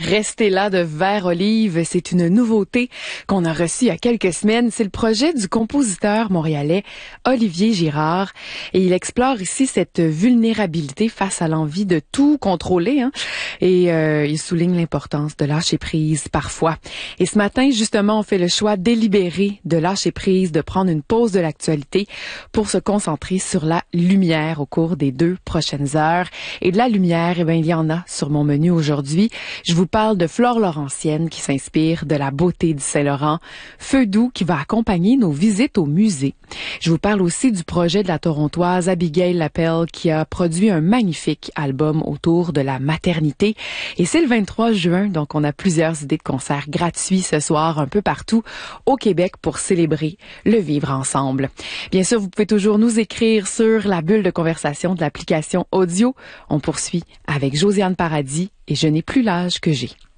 Restez là de Vert Olive, c'est une nouveauté qu'on a reçue il y a quelques semaines. C'est le projet du compositeur montréalais Olivier Girard et il explore ici cette vulnérabilité face à l'envie de tout contrôler. Et il souligne l'importance de lâcher prise parfois. Et ce matin, justement, on fait le choix délibéré de lâcher prise, de prendre une pause de l'actualité pour se concentrer sur la lumière au cours des 2 prochaines heures. Et de la lumière, eh bien, il y en a sur mon menu aujourd'hui. Je vous parle de Flore Laurentienne qui s'inspire de la beauté du Saint-Laurent, Feu doux qui va accompagner nos visites au musée. Je vous parle aussi du projet de la Torontoise Abigail Lapelle qui a produit un magnifique album autour de la maternité. Et c'est le 23 juin, donc on a plusieurs idées de concerts gratuits ce soir un peu partout au Québec pour célébrer le vivre ensemble. Bien sûr, vous pouvez toujours nous écrire sur la bulle de conversation de l'application audio. On poursuit avec Josiane Paradis et Je n'ai plus l'âge que j'ai.